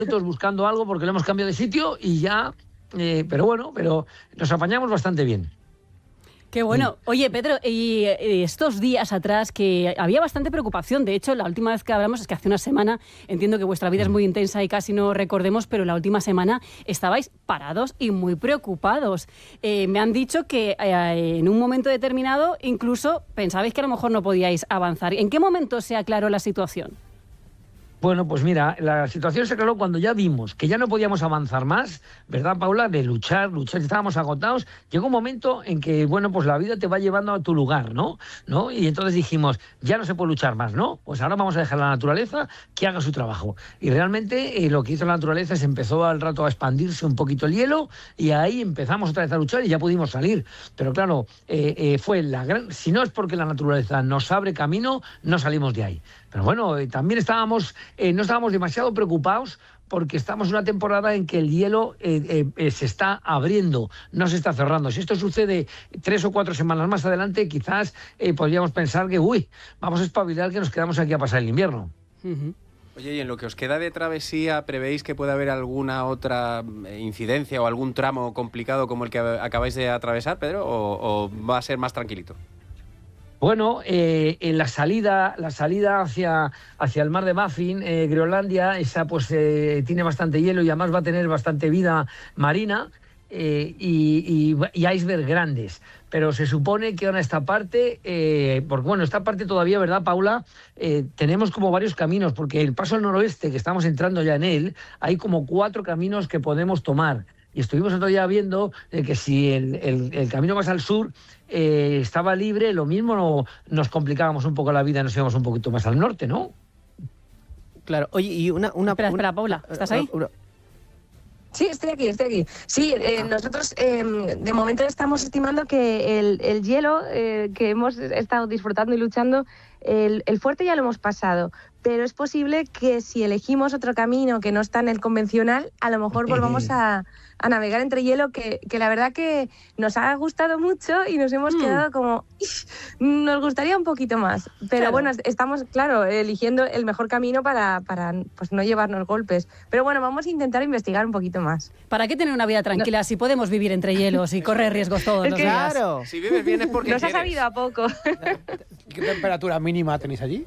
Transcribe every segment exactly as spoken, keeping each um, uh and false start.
minutos buscando algo porque lo hemos cambiado de sitio y ya, eh, pero bueno, pero nos apañamos bastante bien. Qué bueno. Oye, Pedro, y estos días atrás que había bastante preocupación, de hecho, la última vez que hablamos, es que hace una semana, entiendo que vuestra vida es muy intensa y casi no recordemos, pero la última semana estabais parados y muy preocupados. Eh, me han dicho que eh, en un momento determinado incluso pensabais que a lo mejor no podíais avanzar. ¿En qué momento se aclaró la situación? Bueno, pues mira, la situación se aclaró cuando ya vimos que ya no podíamos avanzar más, ¿verdad, Paula? De luchar, luchar, estábamos agotados. Llegó un momento en que, bueno, pues la vida te va llevando a tu lugar, ¿no? ¿No? Y entonces dijimos, ya no se puede luchar más, ¿no? Pues ahora vamos a dejar a la naturaleza que haga su trabajo. Y realmente eh, lo que hizo la naturaleza es empezó al rato a expandirse un poquito el hielo y ahí empezamos otra vez a luchar y ya pudimos salir. Pero claro, eh, eh, fue la gran... Si no es porque la naturaleza nos abre camino, no salimos de ahí. Pero bueno, eh, también estábamos, eh, no estábamos demasiado preocupados porque estamos en una temporada en que el hielo eh, eh, eh, se está abriendo, no se está cerrando. Si esto sucede tres o cuatro semanas más adelante, quizás eh, podríamos pensar que, uy, vamos a espabilar que nos quedamos aquí a pasar el invierno. Uh-huh. Oye, y en lo que os queda de travesía, ¿prevéis que pueda haber alguna otra incidencia o algún tramo complicado como el que acabáis de atravesar, Pedro, o, o va a ser más tranquilito? Bueno, eh, en la salida, la salida hacia, hacia el mar de Baffin, eh, Groenlandia, esa pues eh, tiene bastante hielo y además va a tener bastante vida marina eh, y, y, y icebergs grandes. Pero se supone que en esta parte, eh, porque bueno, esta parte todavía, ¿verdad, Paula? Eh, tenemos como varios caminos, porque el paso al noroeste, que estamos entrando ya en él, hay como cuatro caminos que podemos tomar. Y estuvimos otro día viendo eh, que si el, el, el camino más al sur eh, estaba libre, lo mismo no, nos complicábamos un poco la vida y nos íbamos un poquito más al norte, ¿no? Claro. Oye, y una... una espera, una, espera, Paula, ¿estás ahí? Una, una, Sí, estoy aquí, estoy aquí. Sí, eh, nosotros eh, de momento estamos estimando que el, el hielo eh, que hemos estado disfrutando y luchando, el, el fuerte ya lo hemos pasado, pero es posible que si elegimos otro camino que no está en el convencional, a lo mejor volvamos a, a navegar entre hielo, que, que la verdad que nos ha gustado mucho y nos hemos mm. quedado como, nos gustaría un poquito más. Pero claro, bueno, estamos, claro, eligiendo el mejor camino para, para pues, no llevarnos golpes. Pero bueno, vamos a intentar investigar un poquito más. ¿Para qué tener una vida tranquila no. si podemos vivir entre hielos y correr riesgos todos es los que, días? Claro. Si vives bien es porque nos quieres. ha sabido a poco. ¿Qué temperatura mínima tenéis allí?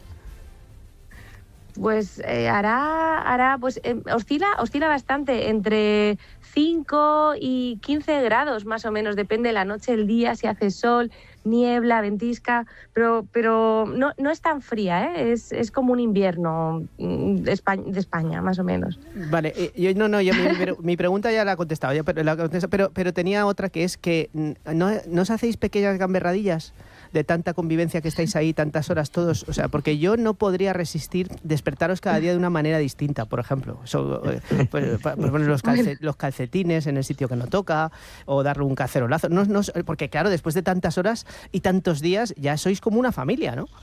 Pues eh, hará, hará pues eh, oscila, oscila bastante, entre cinco y quince grados más o menos, depende de la noche, el día, si hace sol, niebla, ventisca, pero, pero no, no es tan fría, ¿eh? es, es como un invierno de España, de España, más o menos. Vale, eh, yo, no, no, yo, mi, mi pregunta ya la he contestado, ya, pero, la, pero, pero tenía otra que es que ¿no, no os hacéis pequeñas gamberradillas de tanta convivencia que estáis ahí tantas horas todos? O sea, porque yo no podría resistir despertaros cada día de una manera distinta, por ejemplo. So, pues, pues poner los, calce, los calcetines en el sitio que no toca, o darle un cacerolazo. No, no, porque claro, después de tantas horas y tantos días, ya sois como una familia, ¿no?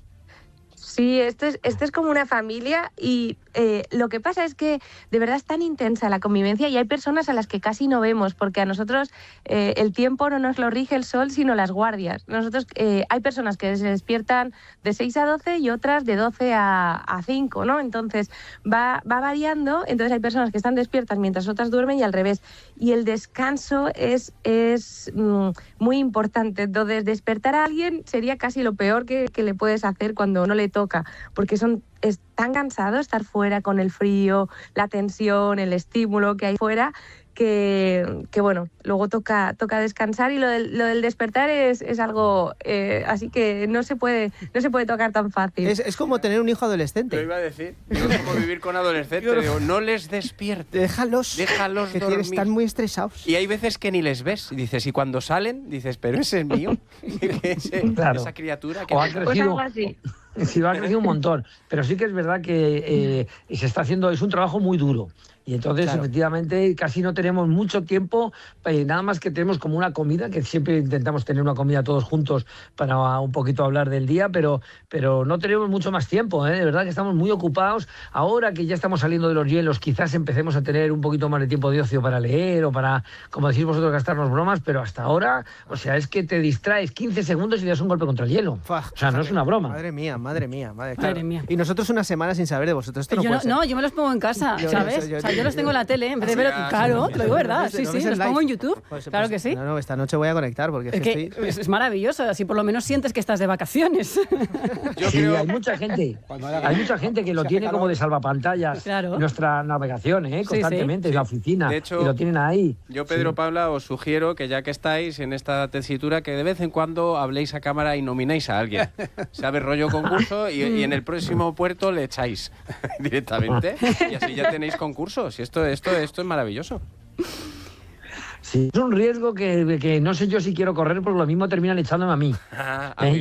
Sí, esto es, esto es como una familia y eh, lo que pasa es que de verdad es tan intensa la convivencia y hay personas a las que casi no vemos porque a nosotros eh, el tiempo no nos lo rige el sol sino las guardias. Nosotros eh, hay personas que se despiertan de seis a doce y otras de doce a cinco, ¿no? Entonces va, va variando, entonces hay personas que están despiertas mientras otras duermen y al revés. Y el descanso es, es mm, muy importante. Entonces despertar a alguien sería casi lo peor que, que le puedes hacer cuando no le toca, porque son, es tan cansado estar fuera con el frío, la tensión, el estímulo que hay fuera, que, que bueno, luego toca, toca descansar y lo del, lo del despertar es, es algo eh, así que no se puede no se puede tocar tan fácil. Es, es como tener un hijo adolescente. Lo iba a decir, digo, es como vivir con adolescentes, digo, no les despiertes. Déjalos, déjalos que dormir. Están muy estresados. Y hay veces que ni les ves, y dices, y cuando salen, dices, pero ese es mío, ese, claro. Esa criatura que o ha crecido, pues algo así. Sí, va a crecer un montón, pero sí que es verdad que eh, se está haciendo, es un trabajo muy duro. Y entonces, claro, efectivamente, casi no tenemos mucho tiempo, eh, nada más que tenemos como una comida, que siempre intentamos tener una comida todos juntos para un poquito hablar del día, pero, pero no tenemos mucho más tiempo, ¿eh? De verdad que estamos muy ocupados. Ahora que ya estamos saliendo de los hielos, quizás empecemos a tener un poquito más de tiempo de ocio para leer o para, como decís vosotros, gastarnos bromas, pero hasta ahora, o sea, es que te distraes quince segundos y das un golpe contra el hielo. O sea, no es una broma. Madre mía, madre madre mía, madre, Madre claro. mía. Y nosotros una semana sin saber de vosotros. Esto no yo puede no, ser. no, yo me los pongo en casa, Yo- ¿sabes? yo- yo- o sea, yo los tengo en la tele, en vez de Sí, ver... ah, Claro, sí, te lo digo ¿No verdad, ves- sí, no sí, ves los el pongo en live? YouTube, Pues, claro pues, que sí. No, no, esta noche voy a conectar porque es Es que que estoy... es es maravilloso, así por lo menos sientes que estás de vacaciones. Yo Sí, creo... hay mucha gente, Cuando haga- hay mucha gente que lo si hace tiene calor. como de salvapantallas Claro. en nuestra navegación, ¿eh? Sí, sí. Constantemente, en la oficina. De hecho, y lo tienen ahí. Yo, Pedro Sí. Paula, os sugiero que ya que estáis en esta tesitura, que de vez en cuando habléis a cámara y nominéis a alguien. ¿Sabes? Rollo concurso y, y en el próximo puerto le echáis directamente y así ya tenéis concursos. Y esto, esto, esto es maravilloso. Sí, es un riesgo que, que no sé yo si quiero correr porque lo mismo terminan echándome a mí. Ah, a ¿eh? mí